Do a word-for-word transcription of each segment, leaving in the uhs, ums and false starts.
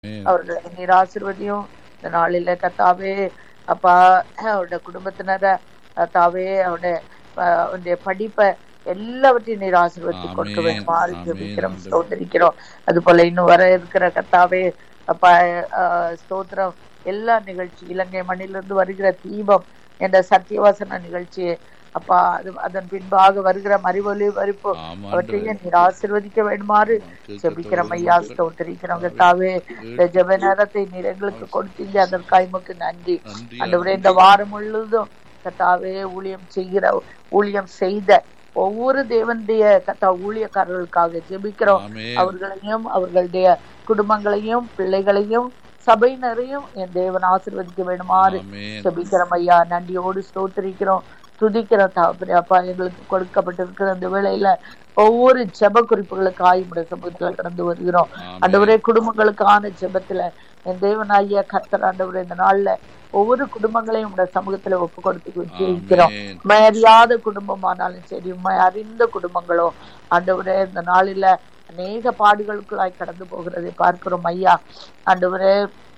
ஆமென். அவர்களை நீர் ஆசீர்வதியும். இந்த நாளில கர்த்தாவே அப்பா அவருடைய குடும்பத்தினர கர்த்தாவே அவருடைய அஹ், அவருடைய படிப்பை எல்லாவற்றையும் நீர் ஆசீர்வதித்து கொடுக்க ஆமென். வேண்டுமாறு ஆமென் ஜெபிக்கிறோம், ஆண்டவரே. ஸ்தோத்திரிக்கிறோம். அது போல இன்னும் வர இருக்கிற கர்த்தாவே அப்பா அஹ், ஸ்தோத்திரம் எல்லா நிகழ்ச்சி இலங்கை மண்ணிலிருந்து வருகிற தீபம் என்ற சத்தியவாசன நிகழ்ச்சியை அப்பா அது அதன் பின்பாக வருகிற மறிவொலி வரிப்பு ஆமாண்டவரே. அவற்றையும் நீர் ஆசீர்வதிக்க வேண்டுமாறு ஜெபிக்கிறோம் ஐயா, கேட்கத்தவர்களும் ஸ்தோத்திரிக்கிறோம். கர்த்தாவே இந்த ஜெப நேரத்தை நீர் எங்களுக்கு கொடுத்தீங்க, அதற்காக உமக்கு நன்றி. நன்றி ஆண்டவரே இந்த ஆண்டவரே. வாரம் முழுவதும் கர்த்தாவே ஊழியம் செய்கிற ஊழியம் செய்த ஒவ்வொரு தேவனுடைய கர்த்தா ஊழியக்காரர்களுக்காக ஜெபிக்கிறோம். ஆமென். அவர்களையும் அவர்களுடைய குடும்பங்களையும் பிள்ளைகளையும் சபையினரையும் என் தேவன் ஆசீர்வதிக்க வேண்டுமாறு ஆமென். ஜெபிக்கிறோம் ஐயா. நன்றியோடு ஸ்தோத்திரிக்கிறோம், துதிக்கிறோம். தகப்பனே அப்பா எங்களுக்கு கொடுக்கப்பட்டிருக்கிற அந்த வேளையில ஒவ்வொரு ஜெப குறிப்புகளுக்கு ஆயுமுடைய சமூகத்துல கடந்து வருகிறோம். ஆமென். ஆண்டவரே குடும்பங்களுக்கான ஜெபத்துல என் தேவனாகிய கர்த்தர் ஆண்டவரே இந்த நாள்ல ஒவ்வொரு குடும்பங்களையும் உடைய சமூகத்துல ஒப்பு கொடுத்து ஜெயிக்கிறோம். ஆமென். உண்மை அறியாத குடும்பமானாலும் சரி, உண்மை அறிந்த குடும்பங்களோ ஆண்டவரே இந்த நாளில அநேக பாடுகளுக்குள்ளாய் கடந்து போகிறதை பார்க்கிறோம் ஐயா. ஆண்டவரே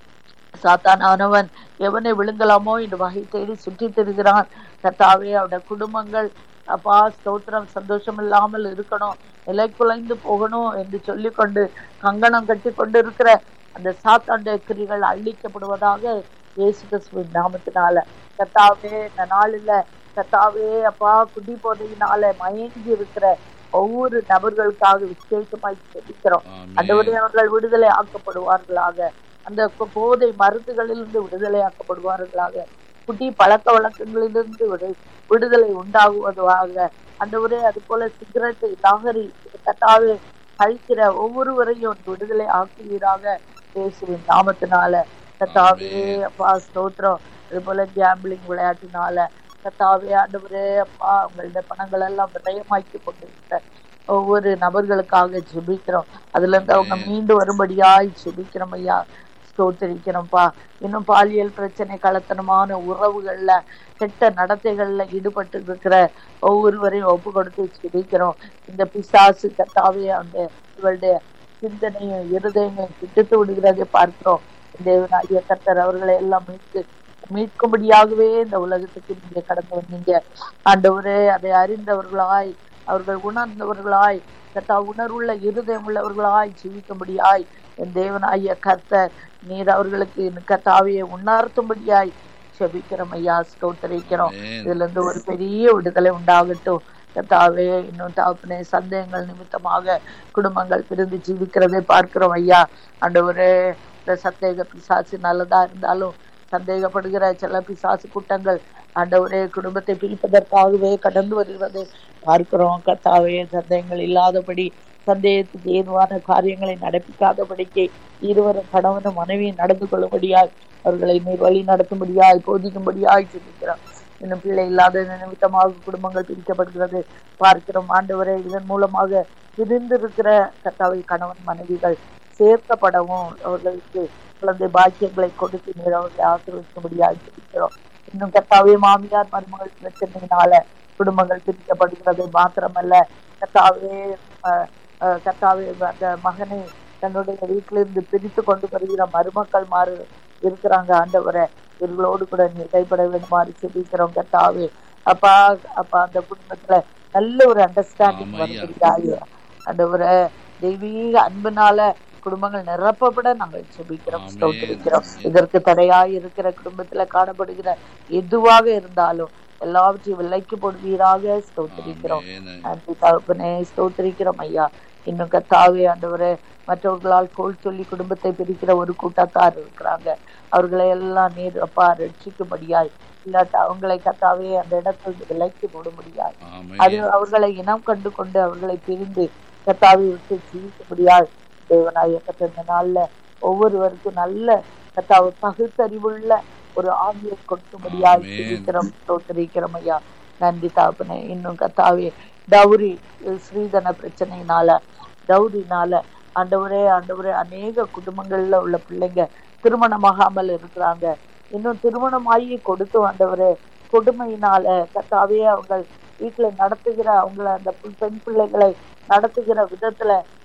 சாத்தானவன் எவனை விழுங்கலாமோ என்று வகை தேடி சுற்றி திரிகிறான். கர்த்தாவே அவருடைய குடும்பங்கள் அப்பா ஸ்தோத்திரம் சந்தோஷம் இல்லாமல் இருக்கணும், நிலை குலைந்து போகணும் என்று சொல்லிக்கொண்டு கங்கணம் கட்டி கொண்டு இருக்கிற அந்த சாத்தாண்ட கிரிகள் அழிக்கப்படுவதாக இயேசு கிறிஸ்துவின் நாமத்தினால. கர்த்தாவே இந்த நாளில கர்த்தாவே அப்பா குடி போதையினால மயங்கி இருக்கிற ஒவ்வொரு நபர்களுக்காக விசேஷமாய் ஜெபிக்கிறோம். ஆண்டவரே ஆமென். அவர்கள் விடுதலை ஆக்கப்படுவார்களாக, அந்த போ- போதை மருந்துகளிலிருந்து விடுதலை ஆக்கப்படுவார்களாக, குடி பழக்க வழக்கங்களிலிருந்து விடு விடுதலை உண்டாகுவதாக. ஆண்டவரே அது போல சிகரெட்டை லாகரி கட்டாவே கழிக்கிற ஒவ்வொருவரையும் விடுதலை ஆக்குவீராக இயேசுவின் நாமத்தினால. கத்தாவே ஆமென். அப்பா ஸ்தோத்திரம். அது போல கேம்பிளிங் விளையாட்டினால கத்தாவே ஆண்டவரே அப்பா உங்களுடைய பணங்கள் எல்லாம் விரயமாக்கி கொண்டிருக்கிற ஒவ்வொரு நபர்களுக்காக ஜெபிக்கிறோம். அதுல இருந்து அவங்க ஆமென். மீண்டு வரும்படியாய் ஜெபிக்கிறோம் ஐயா, ஸ்தோத்திரிக்கிறோம்ப்பா. இன்னும் பாலியல் பிரச்சனை, கலத்தனமான உறவுகள்ல கெட்ட நடத்தைகள்ல ஈடுபட்டு இருக்கிற ஒவ்வொருவரையும் ஒப்பு கொடுத்து ஜெபிக்கிறோம். இந்த பிசாசு கத்தாவே அந்த இவளுடைய சிந்தனையும் இருதயங்களையும் பிடித்து விடுகிறதை பார்க்கிறோம். தேவனாகிய கர்த்தர் அவர்களை எல்லாம் மீட்கு மீட்கும்படியாகவே இந்த உலகத்துக்கு நீங்க கடந்து வந்தீங்க. ஆண்டவரே அதை அறிந்தவர்களாய் அவர்கள் உணர்ந்தவர்களாய் கர்த்தா உணர்வுள்ள இருதயம் உள்ளவர்களாய் ஜீவிக்கும்படியாய் என் தேவனாகிய கர்த்தர் நீர் அவர்களுக்கு கர்த்தாவியை உணர்த்தும்படியாய் செபிக்கிறோம் ஐயா, ஸ்தோத்திரிக்கிறோம். ஆமென். இதுல இருந்து ஒரு பெரிய விடுதலை உண்டாகட்டும் கர்த்தாவே. இன்னும் தாப்பனே சந்தேகங்கள் நிமித்தமாக குடும்பங்கள் பிரிந்து ஜீவிக்கிறதை பார்க்கிறோம் ஐயா. ஆண்டவரே இந்த சந்தேக பிசாசு நல்லதா இருந்தாலும் சந்தேகப்படுகிற சில பிசாசு கூட்டங்கள் ஆண்டவரே குடும்பத்தை பிரிப்பதற்காகவே கடந்து வருகிறதை பார்க்கிறோம். கர்த்தாவே சந்தேகங்கள் இல்லாதபடி, சந்தேகத்துக்கு ஏதுவான காரியங்களை நடப்பிக்காதபடிக்கு இருவரும் கணவனும் மனைவியும் நடந்து கொள்ளும்படியாய் அவர்களை நீர் வழி நடத்தும்படியாய் போதிக்கும்படியாய் சொல்லிக்கிறோம். இன்னும் பிள்ளை இல்லாத நிமித்தமாக குடும்பங்கள் பிரிக்கப்படுகிறது பார்க்கிறோம். ஆண்டவரே இதன் மூலமாக பிரிந்திருக்கிற கர்த்தாவை கணவன் மனைவிகள் சேர்க்கப்படவும் அவர்களுக்கு குழந்தை பாக்கியங்களை கொடுத்து நீர் அவர்களை ஆசீர்வதிக்கும்படியாக இருக்கிறோம். இன்னும் கர்த்தாவே மாமியார் மருமகள் பிரச்சனையினால குடும்பங்கள் பிரிக்கப்படுகிறது மாத்திரமல்ல, கர்த்தாவே அஹ், அஹ், கர்த்தாவே அந்த மகனை தன்னுடைய வீட்டிலிருந்து பிரித்து கொண்டு வருகிற மருமக்கள் மாறு இருக்கிறாங்க. ஆண்டவரை இவர்களோடு கூட நீ கைப்பட வேண்டுமாறு சொல்லிக்கிறோம். கர்த்தாவே அப்பா அப்பா அந்த குடும்பத்துல நல்ல ஒரு அண்டர்ஸ்டாண்டிங் ஆமையா. வருகிறாய். ஆண்டவரை தெய்வீக அன்பினால குடும்பங்கள் நிரப்பப்பட நாங்கள் ஜெபிக்கிறோம், ஆமென். ஸ்தோத்திரிக்கிறோம். ஆமென். இதற்கு தடையாய் இருக்கிற குடும்பத்துல காணப்படுகிற எதுவாக இருந்தாலும் எல்லாவற்றையும் விலைக்கு போடுவீராக ஸ்தோத்திரிக்கிறோம். ஆமென். நன்றி தகப்பனே, ஸ்தோத்திரிக்கிறோம் ஐயா. இன்னும் கர்த்தாவே ஆண்டவரே மற்றவர்களால் கோல் சொல்லி குடும்பத்தை பிரிக்கிற ஒரு கூட்டத்தார் இருக்கிறாங்க. அவர்களை எல்லாம் நீர் அப்பா ரட்சிக்கும்படியாய், இல்லாட்டா அவங்களை கர்த்தாவே அந்த இடத்தில் விலைக்கு போடும்படியாய், அது ஆமென். அவர்களை இனம் கண்டு கொண்டு அவர்களை பிரிந்து கர்த்தாவை விட்டு ஜீவிக்கும்படியாய் தேவனாய கர்த்தர் இந்த நாள்ல ஒவ்வொருவருக்கும் நல்ல கர்த்தாவை பகுத்தறிவுள்ள ஒரு ஆவியை கொடுக்கும்படியாய் ஆமென். ஜீவிக்கிறோம், ஸ்தோத்திரிக்கிறோம் ஐயா. நன்றி தாப்பனே. இன்னும் கர்த்தாவே டவுரி ஸ்ரீதன பிரச்சனையினால டவுரினால ஆண்டவரே ஆண்டவரே அநேக குடும்பங்கள்ல உள்ள பிள்ளைங்க திருமணமாகாமல் இருக்கிறாங்க. இன்னும் திருமணமாகி கொடுத்து ஆண்டவரே கொடுமையினால கர்த்தாவே அவங்க வீட்டுல நடத்துகிற அவங்கள அந்த பெண் பிள்ளைகளை நடத்துகிற விதத்துல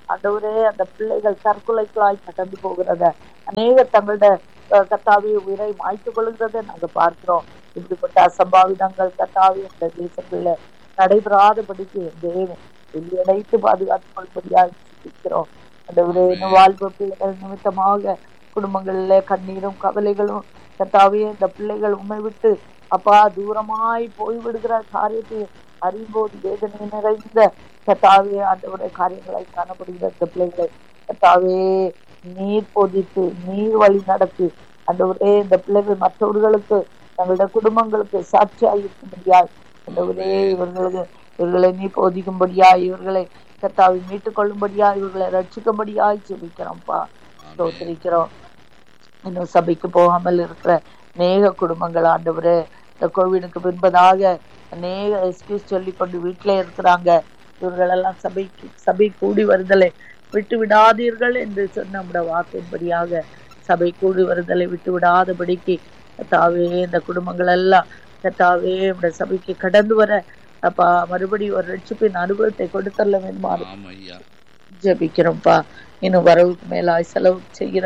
ஆண்டவரே அந்த பிள்ளைகள் தற்கொலைகளாய் கடந்து போகிறத, அநேக தங்களுடைய கத்தாவி உயிரை மாய்த்து கொள்கிறத நாங்க பார்க்கிறோம். இப்படிப்பட்ட அசம்பாவிதங்கள் கத்தாவி இந்த தேசத்துல நடைபெறாதபடிக்கு தேவன் வெளியடைத்து பாதுகாத்துக் கொள்படியாக இருக்கிறோம். அந்த ஒரு வாழ்வு பிள்ளைகள் நிமித்தமாக குடும்பங்கள்ல கண்ணீரும் கவலைகளும் கத்தாவே இந்த பிள்ளைகள் உண்மை விட்டு அப்பா தூரமாய் போய்விடுகிற காரியத்தை அறியும்போது வேதனை நிறைந்த கத்தாவே ஆண்டவருடைய காரியங்களை காணப்படுகிற இந்த பிள்ளைகளை கத்தாவே நீர் போதித்து நீர் வழி நடத்தி ஆண்டவரே இந்த பிள்ளைகள் மற்றவர்களுக்கு தங்களுடைய குடும்பங்களுக்கு சாட்சியாக இருக்கும்படியாய் ஆண்டவரே இவர்களுக்கு இவர்களை நீ போதிக்கும்படியா இவர்களை கத்தாவை மீட்டுக் கொள்ளும்படியா இவர்களை ரட்சிக்கும்படியாய் ஜெபிக்கிறோம்ப்பா, ஸ்தோத்திரிக்கிறோம். இன்னும் சபைக்கு போகாமல் இருக்கிற அநேக குடும்பங்கள் ஆண்டவரே இந்த கோவிடுக்கு பின்பதாக அநேக எக்ஸ்கியூஸ் சொல்லி கொண்டு வீட்டிலே இருக்கிறாங்க. இவர்களெல்லாம் சபைக்கு சபை கூடி வருதலை விட்டு விடாதீர்கள் என்று சொன்ன நம்முடைய வாக்கின்படியாக சபை கூடி வருதலை விட்டு விடாதபடிக்கு கத்தாவே இந்த குடும்பங்கள் எல்லாம் கத்தாவே நம்முடைய சபைக்கு கடந்து வர அப்பா மறுபடியும் ஒரு ரட்சிப்பின் அனுபவத்தை கொடுத்தரல வேணுமாறு ஜெபிக்கிறோம்ப்பா. இன்னும் வரவுக்கு மேலாய் செலவு செய்கிற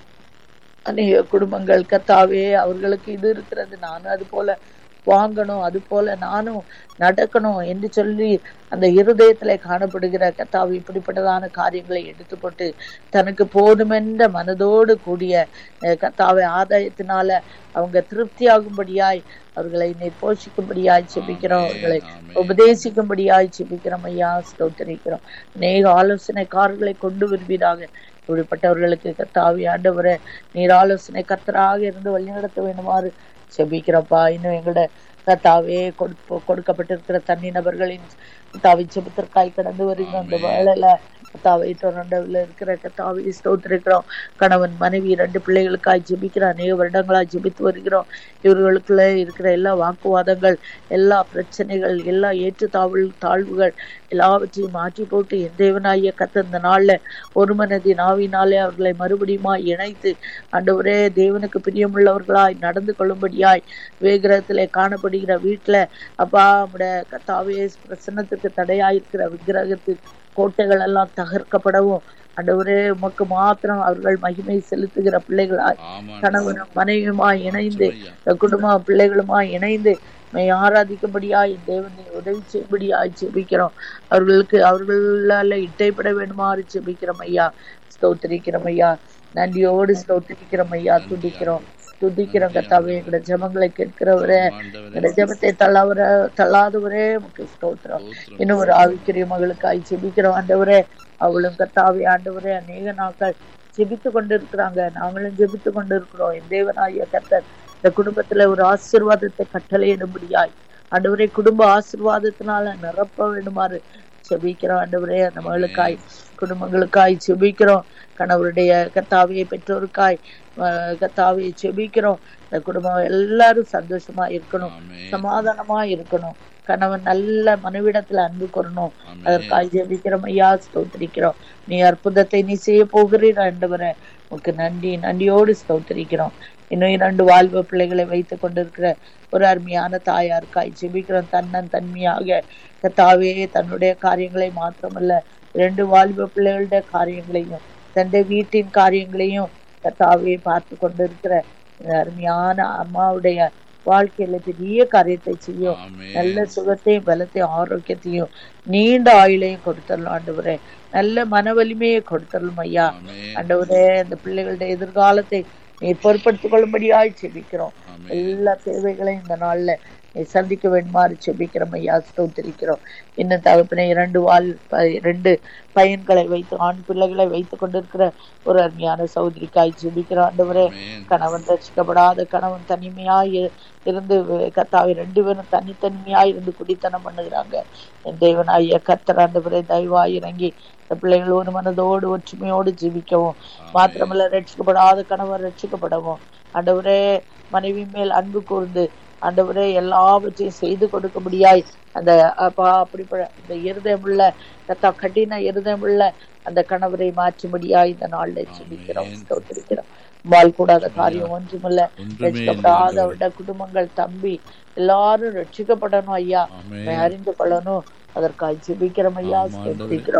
அநேக குடும்பங்கள் கத்தாவே அவர்களுக்கு இது இருக்கிறது, நானும் அது போல வாங்கணும், அது போல நானும் நடக்கணும் என்று சொல்லி அந்த இருதயத்திலே காணப்படுகிற கத்தாவை இப்படிப்பட்டதான காரியங்களை எடுத்து போட்டு தனக்கு போதுமென்ற மனதோடு கூடிய கத்தாவை ஆதாயத்தினால அவங்க திருப்தியாகும்படியாய் அவர்களை நீர் போஷிக்கும்படியாய் செபிக்கிறோம், அவர்களை உபதேசிக்கும்படியாய் செபிக்கிறோம் ஐயா, ஸ்தோத்திரிக்கிறோம். அநேக ஆலோசனைக்காரர்களை கொண்டு வருவீராக. இப்படிப்பட்டவர்களுக்கு கத்தாவி ஆண்டவரே நீர் ஆலோசனை கர்த்தராக இருந்து வழிநடத்த வேண்டுமாறு செபிக்கிறப்பா. இன்னும் எங்களோட கத்தாவே கொடுப்ப கொடுக்கப்பட்டிருக்கிற தனி நபர்களின் கத்தாவை செபத்திற்காய் கடந்து வருகிற அந்த வேளையில கத்தாவை தொடர்ந்துல இருக்கிற கத்தாவை ஸ்தோத்திரிக்கிறோம். கணவன் மனைவி ரெண்டு பிள்ளைகளுக்காய் ஜெபிக்கிற அநேக வருடங்களாய் ஜெபித்து வருகிறோம். இவர்களுக்குள்ள இருக்கிற எல்லா வாக்குவாதங்கள், எல்லா பிரச்சனைகள், எல்லா ஏற்று தாழ்வு தாழ்வுகள் எல்லாவற்றையும் மாற்றி போட்டு என் தேவனாகிய கர்த்தர் இந்த நாள்ல ஒரு மனதின் ஆவினாலே அவர்களை மறுபடியுமா இணைத்து ஆண்டவரே தேவனுக்கு பிரியமுள்ளவர்களாய் நடந்து கொள்ளும்படியாய் விக்கிரகத்திலே காணப்படுகிற வீட்டுல அப்பா நம்முடைய கர்த்தாவே பிரசன்னத்துக்கு தடையாயிருக்கிற விக்கிரகத்துக்கு கோட்டைகள் எல்லாம் தகர்க்கப்படவும் ஆண்டவரே உமக்கு மாத்திரம் அவர்கள் மகிமை செலுத்துகிற பிள்ளைகளாய் கணவனும் மனைவியுமாய் இணைந்து குடும்ப பிள்ளைகளுமாய் இணைந்து ஆராதிக்கும்படியாய் தேவனை உதவி செய்யும்படியாய் செபிக்கிறோம். அவர்களுக்கு அவர்களால இட்டைப்பட வேண்டுமாறு செபிக்கிறோம் ஐயா, ஸ்தோத்திரிக்கிறோம் ஐயா, நன்றியோடு ஸ்தோத்திரிக்கிறோம் ஐயா, துதிக்கிறோம் துதிக்கிறோம் கத்தாவே. எங்களோட ஜபங்களை கேட்கிறவரே, எங்களோட ஜபத்தை தள்ளாவர தள்ளாதவரே உமக்கு ஸ்தோத்திரம். இன்னும் ஒரு ஆவிக்குரிய மகளுக்காய் செபிக்கிறோம் ஆண்டவரே. அவளும் கத்தாவே ஆண்டவரே அநேக நாட்கள் ஜெபித்து கொண்டு இருக்கிறாங்க, நாங்களும் ஜெபித்து கொண்டு இருக்கிறோம். என் தேவனாகிய கர்த்தர் இந்த குடும்பத்துல ஒரு ஆசீர்வாதத்தை கட்டளையிடும்படியாய் ஆண்டவரே குடும்ப ஆசீர்வாதத்தினால நிரப்ப வேண்டுமாறு செபிக்கிறோம் ஆண்டவரே. அந்த மகளுக்காய் குடும்பங்களுக்காய் செபிக்கிறோம். கணவருடைய கத்தாவியை பெற்றோருக்காய் கத்தாவியை செபிக்கிறோம். இந்த குடும்பம் எல்லாரும் சந்தோஷமா இருக்கணும், சமாதானமா இருக்கணும். கணவன் நல்ல மனைவிடத்துல அன்பு கொள்ளணும். அதற்காக ஜெபிக்கிறோம் ஐயா, ஸ்தோத்திரிக்கிறோம். நீ அற்புதத்தை நீ செய்ய போகிறீர் ஆண்டவரே, உனக்கு நன்றி நன்றியோடு ஸ்தோத்திரிக்கிறோம். இன்னும் இரண்டு வாழ்வு பிள்ளைகளை வைத்துக் கொண்டிருக்கிற ஒரு அருமையான தாயாருக்காய் ஜெபிக்கிறோம். தன்னன் தன்மையாக கத்தாவே தன்னுடைய காரியங்களை மாத்திரமல்ல இரண்டு வாழ்வு பிள்ளைகளுடைய காரியங்களையும் தன்னுடைய வீட்டின் காரியங்களையும் கத்தாவே பார்த்து கொண்டிருக்கிற அருமையான அம்மாவுடைய வாழ்க்கையில பெரிய காரியத்தை செய்யும். நல்ல சுகத்தையும் பலத்தையும் ஆரோக்கியத்தையும் நீண்ட ஆயுளையும் கொடுத்துடலாம் ஆண்டவரே. நல்ல மன வலிமையை கொடுத்துடலாம் ஐயா ஆண்டவரே. அந்த பிள்ளைகளுடைய எதிர்காலத்தை நீ பொறுப்படுத்திக் கொள்ளும்படியாய் செபிக்கிறோம். எல்லா தேவைகளையும் இந்த நாள்ல நீ சந்திக்க வேண்டுமாறு செபிக்கிறோம் ஐயா, ஸ்தோத்திரிக்கிறோம். இன்னும் தகப்பனை இரண்டு வாழ் ரெண்டு பையன்களை வைத்து ஆண் பிள்ளைகளை வைத்துக் கொண்டிருக்கிற ஒரு அருமையான சகோதரிக்காய் ஜெபிக்கிறோம் ஆண்டவரே. கணவன் ரட்சிக்கப்படாத கணவன் தனிமையாய் இருந்து கத்தாவை ரெண்டு பேரும் தனித்தனிமையாய் இருந்து குடித்தனம் பண்ணுகிறாங்க. என் தேவனாகிய கர்த்தர் ஆண்டவரே தயவாய் இறங்கி இந்த பிள்ளைகள் ஒரு மனதோடு ஒற்றுமையோடு ஜீவிக்கவும், மாத்திரமல்ல ரட்சிக்கப்படாத கணவன் ரட்சிக்கப்படவும் ஆண்டவரே மனைவி மேல் அன்பு கூர்ந்து ஆண்டவரே எல்லாவற்றையும் செய்து கொடுக்க முடியாய் அந்த அப்பா அப்படிப்பட்ட இந்த இருதயமுள்ள கத்தா கடின இருதயமுள்ள அந்த கணவரை மாற்றும்படியாய் இந்த நாள்ல ஜெபிக்கிறோம், ஸ்தோத்திரிக்கிறோம். வாழ் கூடாத காரியம் ஒன்றுமில்ல. ரட்சிக்கப்படாத குடும்பங்கள் தம்பி எல்லாரும் ரட்சிக்கப்படணும் ஐயா, அறிந்து கொள்ளணும். அதற்காக ஜெபிக்கிறோம் ஐயா, ஸ்தோத்திரிக்கிறோம்.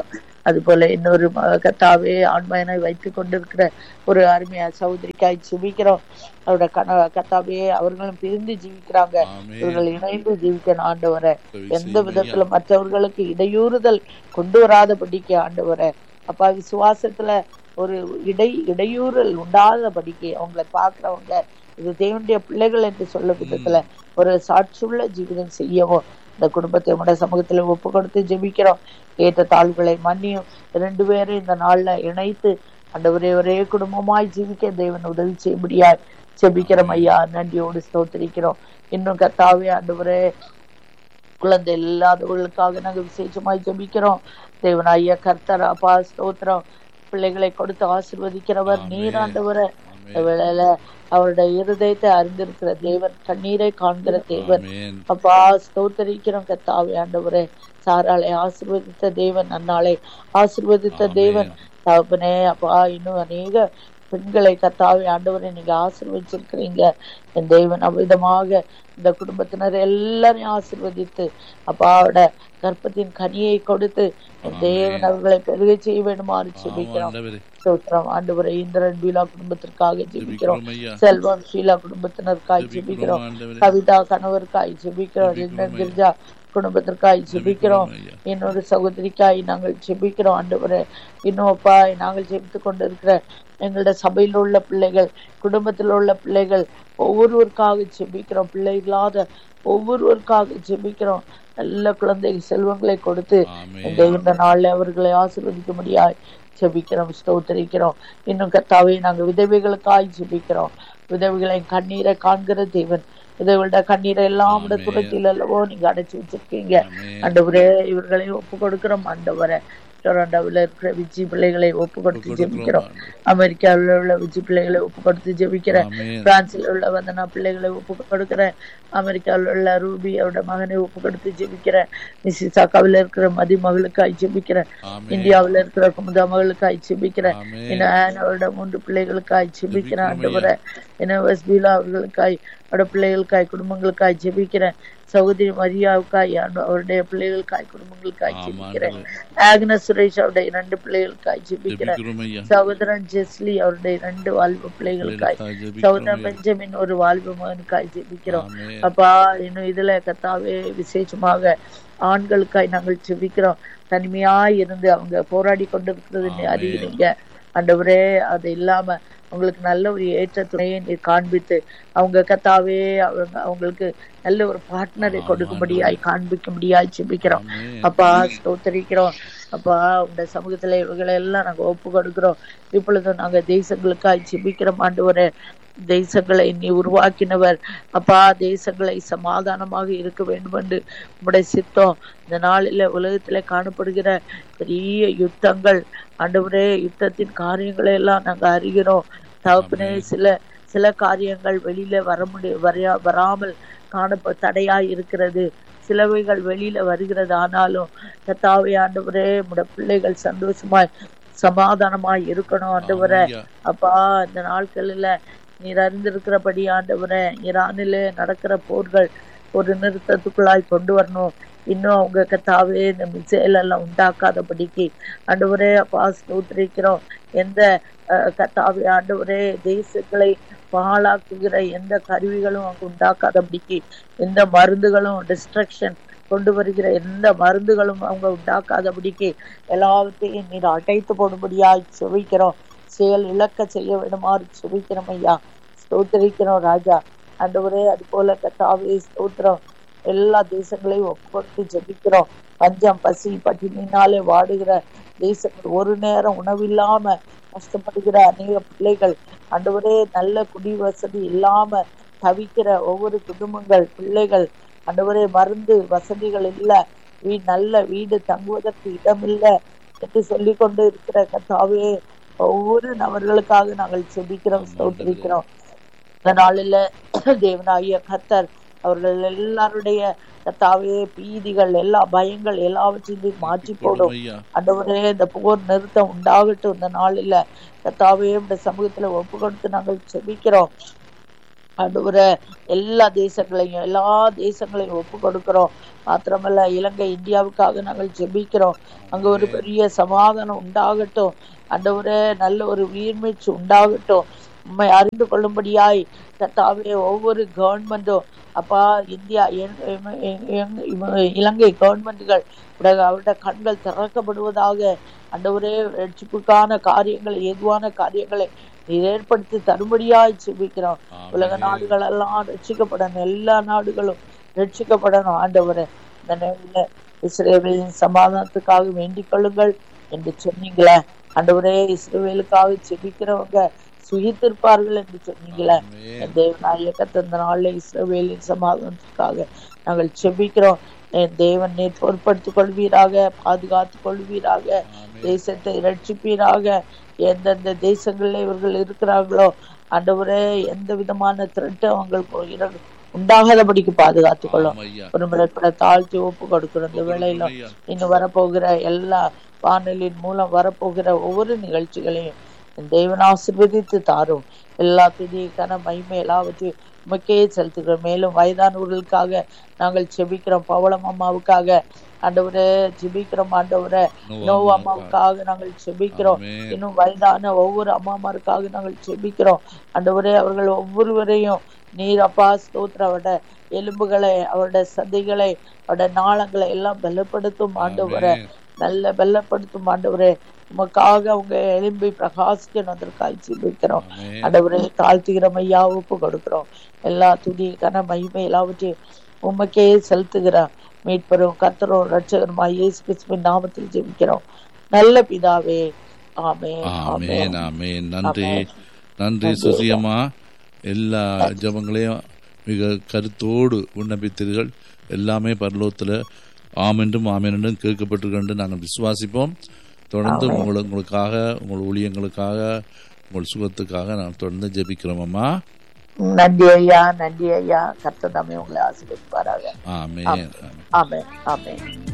அது போல இன்னொரு கத்தாவே ஆண்மையனை வைத்துக் கொண்டிருக்கிற ஒரு அருமையா சகோதரிக்காய் ஜெபிக்கிறோம். அவரோட கண கத்தாவே அவர்களும் பிரிந்து ஜீவிக்கிறாங்க, இவர்கள் இணைந்து ஜீவிக்கணும் ஆண்டவரை. எந்த விதத்துல மற்றவர்களுக்கு இடையூறுதல் கொண்டு வராதபடிக்கு ஆண்டவரை அப்பா விசுவாசத்துல ஒரு இடை இடையூறல் உண்டாதபடிக்கு அவங்களை பாக்குறவங்க இது தேவனுடைய பிள்ளைகள் என்று சொல்ல விதத்துல ஒரு சாட்சியுள்ள ஜீவிதம் செய்யவும் இந்த குடும்பத்தை உடைய சமூகத்துல ஒப்பு கொடுத்து ஜெபிக்கிறோம். ஏற்ற தாழ்வுகளை மன்னியும் ரெண்டு பேரும் இந்த நாள்ல இணைத்து ஆண்டவரே ஒரே குடும்பமாய் ஜீவிக்க தேவன் உதவி செய்ய முடியாது ஜெபிக்கிறோம் ஐயா. நன்றியோடு ஸ்தோத்திரிக்கிறோம். இன்னும் கர்த்தாவே ஆண்டவரே குழந்தை இல்லாதவர்களுக்காக நாங்க விசேஷமாய் ஜெபிக்கிறோம். தேவன் ஐயா கர்த்தர் அப்பா ஸ்தோத்திரம். பிள்ளைகளை கொடுத்து ஆசீர்வதிக்கிறவர் நீர் ஆண்டவரை. வேளையில அவருடைய இருதயத்தை அறிந்திருக்கிற தேவன், கண்ணீரை காண்கிற தேவன் அப்பா ஸ்தோத்தரிக்கிறோம் கர்த்தாவே ஆண்டவரே. சாராளை ஆசீர்வதித்த தேவன், அன்னாளை ஆசீர்வதித்த தேவன் தகப்பனே அப்பா. இன்னும் அநேக பெண்களை கர்த்தாவே ஆண்டவரை நீங்க ஆசீர்வதிச்சிருக்கிறீங்க என் தேவன். அவ்விதமாக இந்த குடும்பத்தினர் எல்லாரையும் ஆசீர்வதித்து அப்பாவோட கற்பத்தின் கனியை கொடுத்து என் தேவன் அவர்களை பெருக செய்ய வேண்டுமாறு ஜெபிக்கிறோம். சோத்திரம் ஆண்டவரை. இந்திரன் பீலா குடும்பத்திற்காக ஜெபிக்கிறோம். செல்வம் ஷீலா குடும்பத்தினருக்காய் ஜெபிக்கிறோம். கவிதா கணவருக்காய் ஜெபிக்கிறோம். ரிந்தன் கிரிஜா குடும்பத்திற்காய் ஜெபிக்கிறோம். இன்னொரு சகோதரிக்காய் நாங்கள் ஜெபிக்கிறோம் ஆண்டவரை. இன்னும் அப்பா நாங்கள் ஜெபித்து கொண்டிருக்கிற எங்களுடைய சபையில் உள்ள பிள்ளைகள், குடும்பத்தில் உள்ள பிள்ளைகள் ஒவ்வொருவருக்காக ஜெபிக்கிறோம். பிள்ளை இல்லாத ஒவ்வொருவருக்காக ஜெபிக்கிறோம். நல்ல குழந்தைகள் செல்வங்களை கொடுத்து இந்த நாள்ல அவர்களை ஆசீர்வதிக்க முடியாது ஜெபிக்கிறோம், ஸ்தோத்திரிக்கிறோம். இன்னும் கர்த்தாவே நாங்க விதவைகளுக்காய் ஜெபிக்கிறோம். விதவைகளை கண்ணீரை காண்கிற தேவன், விதவைகளோட கண்ணீரை எல்லாம் துரத்தில் அல்லவோ நீங்க அடைச்சு வச்சிருக்கீங்க ஆண்டவரே. இவர்களை ஒப்பு கொடுக்கிறோம் ஆண்டவரை. டொரண்டோவில் இருக்கிற விஜி பிள்ளைகளை ஒப்பு கொடுத்து ஜெபிக்கிறோம். அமெரிக்காவில் உள்ள விஜி பிள்ளைகளை ஒப்பு கொடுத்து ஜெபிக்கிறேன். பிரான்சில் உள்ள வந்தனா பிள்ளைகளை ஒப்பு கொடுக்கிறேன். அமெரிக்காவில் உள்ள ரூபி அவரோட மகனை ஒப்பு கொடுத்து ஜெபிக்கிறேன். மிசிசாக்காவில் இருக்கிற மதி மகளுக்காய் ஜெபிக்கிறேன். இந்தியாவில் இருக்கிற குமுதா மகளுக்காய் ஜெபிக்கிறேன். இன்னும் அவரோட மூன்று பிள்ளைகளுக்காய் ஜெபிக்கிறேன் ஆண்டவரை. இன்னும் வஸ்பீலா அவர்களுக்காய் அவரோட பிள்ளைகளுக்காய் குடும்பங்களுக்காய் ஜெபிக்கிறேன். சகோதரி மரியாவுக்காய் அவருடைய பிள்ளைகளுக்காய் குடும்பங்களுக்காய் ஜெபிக்கிறேன். ஆக்னஸ் சுரேஷ் அவருடைய இரண்டு பிள்ளைகளுக்காய் ஜெபிக்கிறேன். சகோதரன் ஜெஸ்லி அவருடைய இரண்டு வாழ்வு பிள்ளைகளுக்காய், சகோதரன் பெஞ்சமின் ஒரு வாழ்வு மகனுக்காய் ஜெபிக்கிறோம் அப்பா. இன்னும் இதுல கர்த்தாவே விசேஷமாக ஆண்களுக்காய் நாங்கள் ஜெபிக்கிறோம். தனிமையாய் இருந்து அவங்க போராடி கொண்டிருக்கிறது அறிகிறீங்க ஆண்டவரே. அது இல்லாம அவங்களுக்கு நல்ல ஒரு ஏற்ற துணையை நீ காண்பித்து அவங்க கர்த்தாவே அவங்க அவங்களுக்கு நல்ல ஒரு பார்ட்னரை கொடுக்கும்படியாய் காண்பிக்கும்படியாய் ஜெபிக்கிறோம் அப்பா. ஸ்தோத்திரிக்கிறோம் அப்பா. உங்க சமூகத்துல இவங்களை எல்லாம் நாங்க ஒப்பு கொடுக்கிறோம். இப்பொழுது நாங்க தேசங்களுக்காய் ஜெபிக்கிறோம் ஆண்டவரே. தேசங்களை நீ உருவாக்கினவர் அப்பா. தேசங்களை சமாதானமாக இருக்க வேண்டும் என்று உம்முடைய சித்தம். இந்த நாளில உலகத்துல காணப்படுகிற பெரிய யுத்தங்கள் ஆண்டவரே, யுத்தத்தின் காரியங்களை எல்லாம் நாங்க அறிகிறோம் தகப்பனே. சில சில காரியங்கள் வெளியில வர முடிய வரையா வராமல் காணப்ப தடையா இருக்கிறது. சிலவைகள் வெளியில வருகிறது. ஆனாலும் கர்த்தாவே ஆண்டவரே உம்முடைய பிள்ளைகள் சந்தோஷமாய் சமாதானமாய் இருக்கணும் ஆண்டவரே அப்பா. இந்த நாட்களில நீர் அறிந்திருக்கிறபடி ஆண்டவரே ஈரானிலே நடக்கிற போர்கள் ஒரு நிறுத்தத்துக்குள்ளாய் கொண்டு வரணும். இன்னும் அவங்க கர்த்தாவே இந்த மிசைல் எல்லாம் உண்டாக்காதபடிக்கு ஆண்டவரே அப்பா ஸ்தோத்திரிக்கிறோம். எந்த கர்த்தாவே ஆண்டவரே தேசங்களை பாழாக்குகிற எந்த கருவிகளும் அங்கு உண்டாக்காதபடிக்கு, எந்த மருந்துகளும் டிஸ்ட்ரக்ஷன் கொண்டு வருகிற எந்த மருந்துகளும் அவங்க உண்டாக்காதபடிக்கு எல்லாவற்றையும் நீர் அடைத்து போடும்படியாய் செபிக்கிறோம். செயல் இழக்க செய்ய வேண்டுமாறு செபிக்கிறோம் ஐயா. ஸ்தோத்திரிக்கிறோம் ராஜா ஆண்டவரே. அது போல கர்த்தாவே ஸ்தோத்திரம். எல்லா தேசங்களையும் ஒப்புக்கொடுத்து ஜெபிக்கிறோம். பஞ்சம் பசி பட்டினினாலே வாடுகிற தேசங்கள், ஒரு நேரம் உணவில்லாம கஷ்டப்படுகிற அநேக பிள்ளைகள் ஆண்டவரே, நல்ல குடி வசதி இல்லாம தவிக்கிற ஒவ்வொரு குடும்பங்கள் பிள்ளைகள் ஆண்டவரே, மருந்து வசதிகள் இல்ல, வீ நல்ல வீடு தங்குவதற்கு இடம் இல்லை என்று சொல்லி கொண்டு இருக்கிற கர்த்தாவே ஒவ்வொரு நபர்களுக்காக நாங்கள் செபிக்கிறோம், ஸ்தோத்திரிக்கிறோம். இந்த நாளில தேவனாகிய கர்த்தர் அவர்கள் எல்லாருடைய கர்த்தாவே பீதிகள் எல்லா பயங்கள் எல்லாவற்றையும் மாற்றி போடும் ஆண்டவரே. இந்த போர் நிறுத்தம் உண்டாகட்டும். இந்த நாளில கர்த்தாவே இந்த சமூகத்துல ஒப்பு கொடுத்து நாங்கள் செபிக்கிறோம். ஆண்டவரே எல்லா தேசங்களையும் எல்லா தேசங்களையும் ஒப்பு கொடுக்கிறோம். மாத்திரமல்ல இலங்கை இந்தியாவுக்காக நாங்கள் ஜெபிக்கிறோம். அங்க ஒரு பெரிய சமாதானம் உண்டாகட்டும். ஆண்டவரே நல்ல ஒரு உயிர்மீட்சி உண்டாகட்டும். உண்மை அறிந்து கொள்ளும்படியாய் கர்த்தாவே ஒவ்வொரு கவர்மெண்டும் அப்பா இந்தியா இலங்கை கவர்மெண்ட்டுகள் அவருடைய கண்கள் திறக்கப்படுவதாக. ஆண்டவரே ரட்சிப்புக்கான காரியங்களை ஏதுவான காரியங்களை ஏற்படுத்தி தரும்படியாய் ஜெபிக்கிறோம். உலக நாடுகள் எல்லாம் ரட்சிக்கப்படணும், எல்லா நாடுகளும் ரட்சிக்கப்படணும். ஆண்டவரே இந்த நேரில் இஸ்ரவேலின் சமாதானத்துக்காக வேண்டிக் கொள்ளுங்கள் என்று சொன்னீங்களே. ஆண்டவரே இஸ்ரவேலுக்காக ஜெபிக்கிறவங்க சுகித்திருப்பார்கள் என்று சொன்னீங்களே. தேவநாயகத்தை இந்த நாள்ல இஸ்ரவேலின் சமாதானத்துக்காக நாங்கள் ஜெபிக்கிறோம். தேவன் நீர் பொறுப்படுத்திக் கொள்வீராக, பாதுகாத்துக் கொள்வீராக, தேசத்தை இரட்சிப்பீராக. எந்தெந்த தேசங்களில் இவர்கள் இருக்கிறார்களோ ஆண்டவரே எந்த விதமான திரட்டு அவங்களுக்கு உண்டாகாதபடிக்கு பாதுகாத்துக் கொள்ளும். ஒரு முறைப்பட தாழ்த்தி ஒப்பு கொடுக்கிறோம். இந்த வேளையில இன்னும் வரப்போகிற எல்லா வானொலியின் மூலம் வரப்போகிற ஒவ்வொரு நிகழ்ச்சிகளையும் தேவன் ஆசீர்வதித்து தாரும். எல்லா துதிக்கான மகிமை எல்லாவற்றையும் உமக்கே செலுத்துகிறோம். மேலும் வயதானவர்களுக்காக நாங்கள் செபிக்கிறோம். பவளம் அம்மாவுக்காக ஆண்டவரே ஜெபிக்கிறோம். ஆண்டவரே நோவா அம்மாவுக்காக நாங்கள் செபிக்கிறோம். இன்னும் வயதான ஒவ்வொரு அம்மாமாருக்காக நாங்கள் செபிக்கிறோம். ஆண்டவரே அவர்கள் ஒவ்வொருவரையும் நீர் அப்பா ஸ்தோத்திர அவருடைய எலும்புகளை அவருடைய சதைகளை அவருடைய நாளங்களை எல்லாம் பலப்படுத்தும். ஆண்டவரே நல்ல பலப்படுத்தும். ஆண்டவரே உமக்காக அவங்க எலும்பை பிரகாசிக்கணும், அதற்காக ஜெபிக்கிறோம். ஆண்டவரே தாழ்த்துகிறோம் ஐயா, ஒப்பு கொடுக்கிறோம். எல்லா துதி கன மகிமை எல்லாவற்றையும் உமக்கே செலுத்துகிறோம். மீட்பரும் கர்த்தரும் ரட்சகருமா இயேசு கிறிஸ்துவின் நாமத்தில் ஜெபிக்கிறோம் நல்ல பிதாவே. ஆமென் ஆமென் ஆமென். நன்றி நன்றி சுசியம்மா. எல்லா ஜெபங்களையும் மிக கருத்தோடு விண்ணப்பித்தீர்கள். எல்லாமே பரலோகத்தில் ஆமென்றும் ஆமென்றும் கேட்கப்பட்டிருக்கின்ற நாங்கள் விசுவாசிப்போம். தொடர்ந்து உங்களை உங்களுக்காக உங்கள் ஊழியங்களுக்காக உங்கள் சுகத்துக்காக நான் தொடர்ந்து ஜெபிக்கிறோம் அம்மா. நன்றி ஐயா, நன்றி ஐயா. கர்த்தர் தாமே உங்களை ஆசீர்வதிப்பாராக. ஆமென் ஆமென் ஆமென்.